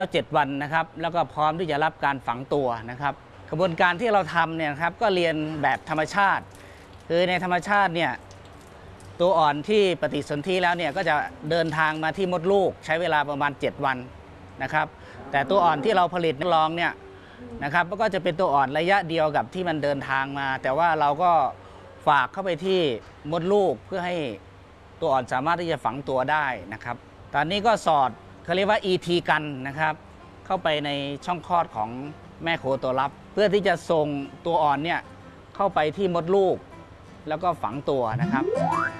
7 วันนะครับแล้วก็พร้อมที่จะรับการฝังตัวนะครับกระบวนการที่เราทำเนี่ยครับก็เรียนแบบธรรมชาติคือในธรรมชาติเนี่ยตัวอ่อนที่ปฏิสนธิแล้วเนี่ยก็จะเดินทางมาที่มดลูกใช้เวลาประมาณ7 วันนะครับแต่ตัวอ่อนที่เราผลิตทดลองเนี่ยนะครับก็จะเป็นตัวอ่อนระยะเดียวกับที่มันเดินทางมาแต่ว่าเราก็ฝากเข้าไปที่มดลูกเพื่อให้ตัวอ่อนสามารถที่จะฝังตัวได้นะครับตอนนี้ก็สอดเขาเรียกว่า ET กันนะครับเข้าไปในช่องคลอดของแม่โคตัวรับเพื่อที่จะส่งตัวอ่อนเนี่ยเข้าไปที่มดลูกแล้วก็ฝังตัวนะครับ